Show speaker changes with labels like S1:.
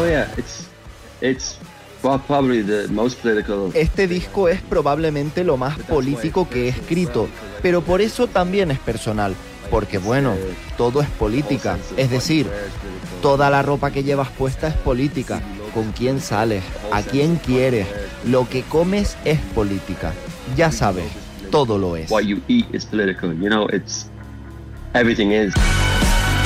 S1: Oh yeah, it's probably the most political.
S2: Este disco es probablemente lo más político que he escrito, pero por eso también es personal, porque bueno, todo es política, es decir, toda la ropa que llevas puesta es política, con quién sales, a quién quieres, lo que comes es política, ya sabes, todo lo es.
S1: What you eat is political, you know, everything is.